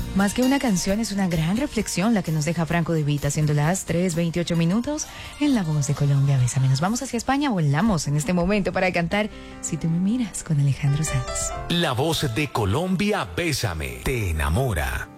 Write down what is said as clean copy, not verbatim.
Más que una canción, es una gran reflexión la que nos deja Franco De Vita, siendo las 3:28 en La Voz de Colombia. Bésame. Nos vamos hacia España, volamos en este momento para cantar Si tú me miras con Alejandro Sanz. La Voz de Colombia, Bésame, te enamora.